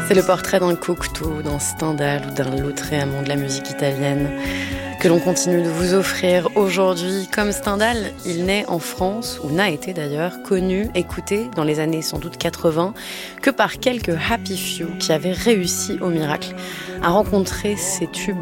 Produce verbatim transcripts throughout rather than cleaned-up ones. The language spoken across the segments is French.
C'est le portrait d'un Cocteau, d'un Stendhal ou d'un Lautréamont de la musique italienne que l'on continue de vous offrir aujourd'hui. Comme Stendhal, il n'est en France, ou n'a été d'ailleurs, connu, écouté dans les années sans doute quatre-vingts, que par quelques happy few qui avaient réussi au miracle à rencontrer ces tubes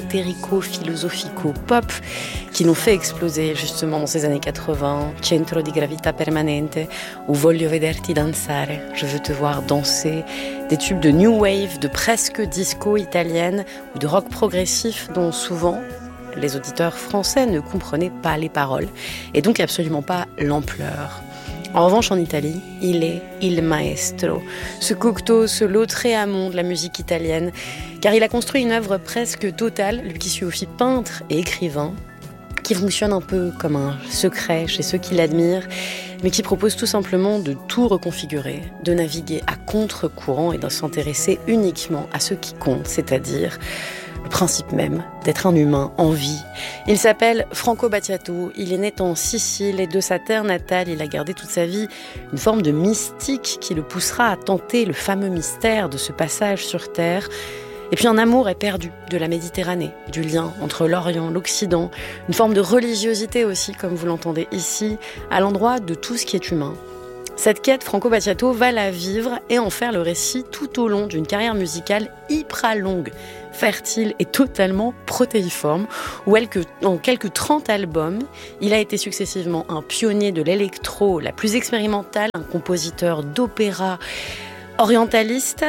ésotérico-philosophico-pop qui l'ont fait exploser justement dans ces années quatre-vingts, Centro di Gravità Permanente ou Voglio vederti danzare, je veux te voir danser, des tubes de new wave, de presque disco italienne ou de rock progressif dont souvent les auditeurs français ne comprenaient pas les paroles et donc absolument pas l'ampleur. En revanche, en Italie, il est il maestro, ce Cocteau, ce Lautréamont de la musique italienne, car il a construit une œuvre presque totale, lui qui suis aussi peintre et écrivain, qui fonctionne un peu comme un secret chez ceux qui l'admirent, mais qui propose tout simplement de tout reconfigurer, de naviguer à contre-courant et de s'intéresser uniquement à ce qui compte, c'est-à-dire le principe même d'être un humain en vie. Il s'appelle Franco Battiato, il est né en Sicile et de sa terre natale, il a gardé toute sa vie une forme de mystique qui le poussera à tenter le fameux mystère de ce passage sur terre. Et puis un amour éperdu de la Méditerranée, du lien entre l'Orient, l'Occident, une forme de religiosité aussi, comme vous l'entendez ici, à l'endroit de tout ce qui est humain. Cette quête, Franco Battiato va la vivre et en faire le récit tout au long d'une carrière musicale hyper longue, fertile et totalement protéiforme, où en quelques trente albums, il a été successivement un pionnier de l'électro la plus expérimentale, un compositeur d'opéra orientaliste,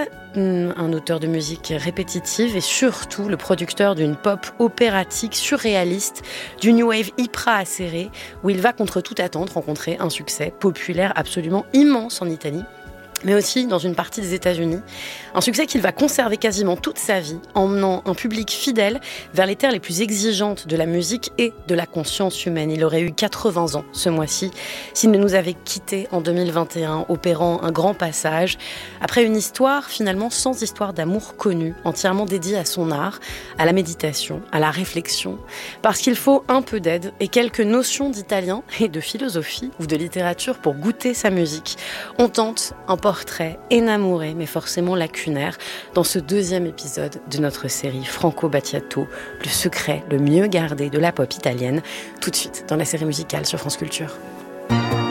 un auteur de musique répétitive et surtout le producteur d'une pop opératique surréaliste, du new wave hyper acéré, où il va contre toute attente rencontrer un succès populaire absolument immense en Italie, mais aussi dans une partie des États-Unis. Un succès qu'il va conserver quasiment toute sa vie, emmenant un public fidèle vers les terres les plus exigeantes de la musique et de la conscience humaine. Il aurait eu quatre-vingts ans ce mois-ci, s'il ne nous avait quittés en deux mille vingt et un, opérant un grand passage, après une histoire finalement sans histoire d'amour connue, entièrement dédiée à son art, à la méditation, à la réflexion, parce qu'il faut un peu d'aide et quelques notions d'italien et de philosophie ou de littérature pour goûter sa musique. On tente un portrait énamouré, mais forcément lacunaire, dans ce deuxième épisode de notre série Franco Battiato, le secret le mieux gardé de la pop italienne, tout de suite dans la série musicale sur France Culture.